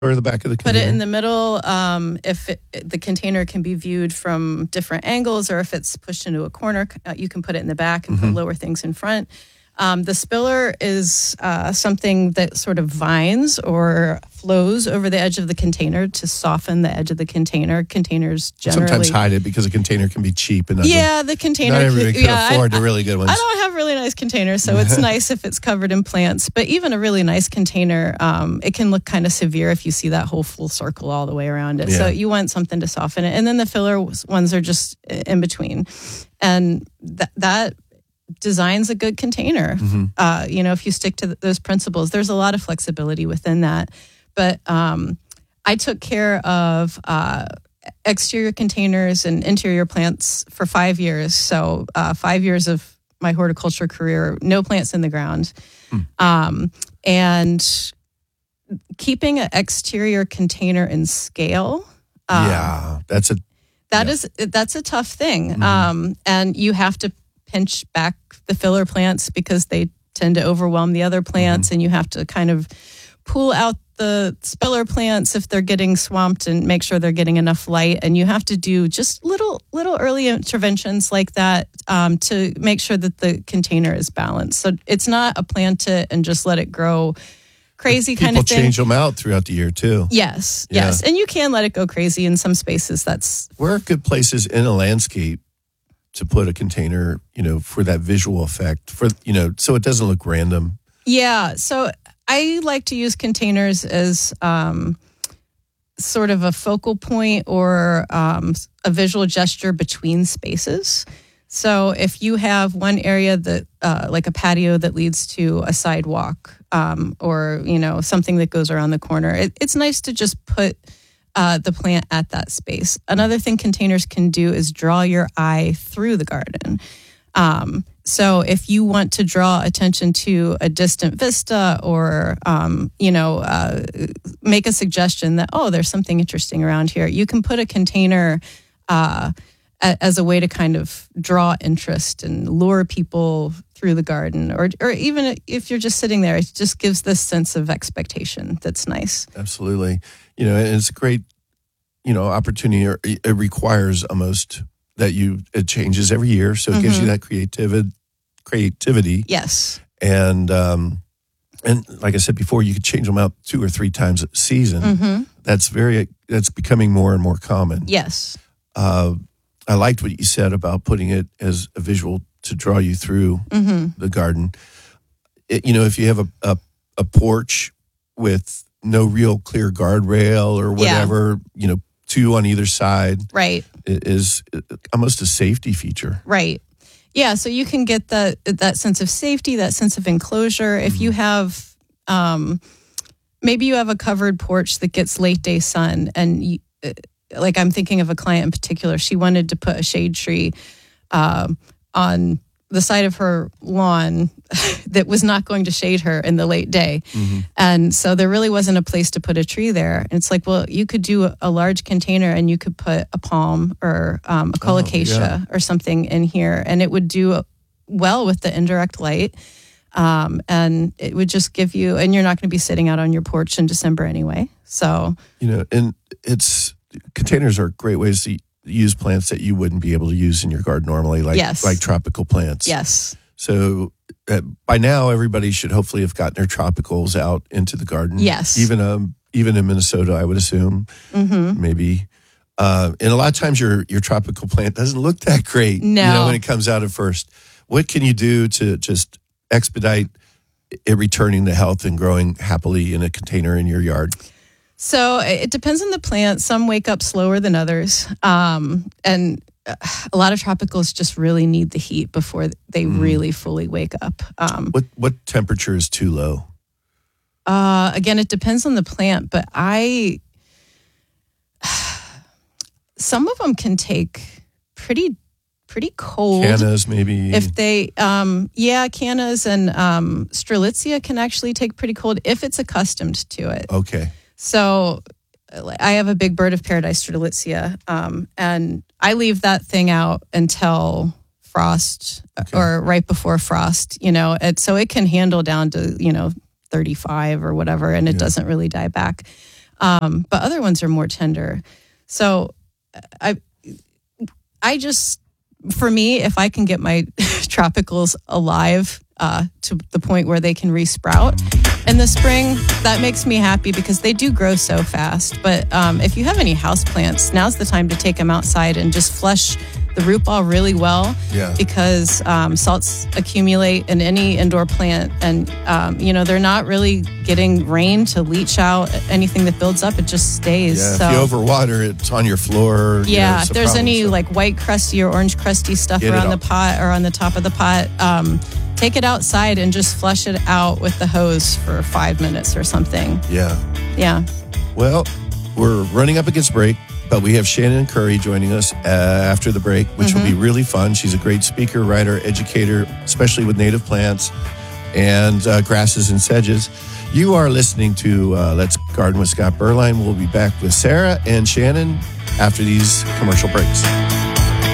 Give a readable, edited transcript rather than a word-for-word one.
or the back of the Put container? it in the middle. If the container can be viewed from different angles, or if it's pushed into a corner, you can put it in the back and put lower things in front. The spiller is something that sort of vines or flows over the edge of the container to soften the edge of the container. Containers generally Sometimes hide it because a container can be cheap. And the container. not everybody can afford the really good ones. I don't have really nice containers, so it's nice if it's covered in plants. But even a really nice container, it can look kind of severe if you see that whole full circle all the way around it. Yeah. So you want something to soften it. And then the filler ones are just in between. And that designs a good container. If you stick to those principles, there's a lot of flexibility within that. But I took care of exterior containers and interior plants for 5 years. So 5 years of my horticulture career, no plants in the ground. And keeping an exterior container in scale. That's a tough thing. And you have to pinch back the filler plants because they tend to overwhelm the other plants, and you have to kind of pull out the spiller plants if they're getting swamped and make sure they're getting enough light. And you have to do just little early interventions like that to make sure that the container is balanced. So it's not a plant it and just let it grow crazy kind of thing. People change them out throughout the year too. Yes. And you can let it go crazy in some spaces. Where are good places in a landscape to put a container, for that visual effect, so it doesn't look random? Yeah. So I like to use containers as sort of a focal point or a visual gesture between spaces. So if you have one area that, like a patio that leads to a sidewalk, or something that goes around the corner, it's nice to just put the plant at that space. Another thing containers can do is draw your eye through the garden. So if you want to draw attention to a distant vista or, make a suggestion that, there's something interesting around here, you can put a container as a way to kind of draw interest and lure people through the garden. Or even if you're just sitting there, it just gives this sense of expectation that's nice. Absolutely. And it's a great, opportunity. It requires almost that it changes every year. So it gives you that creativity. Yes. And like I said before, you could change them out 2 or 3 times a season. That's becoming more and more common. Yes. I liked what you said about putting it as a visual to draw you through the garden. If you have a porch with no real clear guardrail or whatever, 2 on either side, right, it is almost a safety feature. Right. Yeah, so you can get that sense of safety, that sense of enclosure. If you have, maybe you have a covered porch that gets late day sun, and like I'm thinking of a client in particular, she wanted to put a shade tree on the side of her lawn that was not going to shade her in the late day. And so there really wasn't a place to put a tree there. And it's like, well, you could do a large container and you could put a palm or a colocasia or something in here, and it would do well with the indirect light. And it would just give you, and you're not going to be sitting out on your porch in December anyway. So, and containers are great ways to use plants that you wouldn't be able to use in your garden normally, like tropical plants. Yes. So by now, everybody should hopefully have gotten their tropicals out into the garden. Yes. Even in Minnesota, I would assume, maybe. And a lot of times your tropical plant doesn't look that great. No. When it comes out at first. What can you do to just expedite it returning to health and growing happily in a container in your yard? So it depends on the plant. Some wake up slower than others. And a lot of tropicals just really need the heat before they really fully wake up. What temperature is too low? Again, it depends on the plant, but some of them can take pretty cold. Cannas, maybe. If they, cannas and Strelitzia can actually take pretty cold if it's accustomed to it. Okay. So I have a big bird of paradise Strelitzia, and I leave that thing out until frost or right before frost, so it can handle down to, 35 or whatever, and it doesn't really die back. but other ones are more tender. So I just, for me, if I can get my tropicals alive to the point where they can resprout in the spring, that makes me happy because they do grow so fast. But if you have any house plants, now's the time to take them outside and just flush the root ball really well, because salts accumulate in any indoor plant, and they're not really getting rain to leach out anything that builds up. It just stays. Yeah, so, if you overwater, it's on your floor. Yeah, if there's any like white crusty or orange crusty stuff around the pot or on the top of the pot, take it outside and just flush it out with the hose for 5 minutes or something. Yeah. Well, we're running up against break, but we have Shannon Curry joining us after the break, which will be really fun. She's a great speaker, writer, educator, especially with native plants and grasses and sedges. You are listening to Let's Garden with Scott Berline. We'll be back with Sarah and Shannon after these commercial breaks.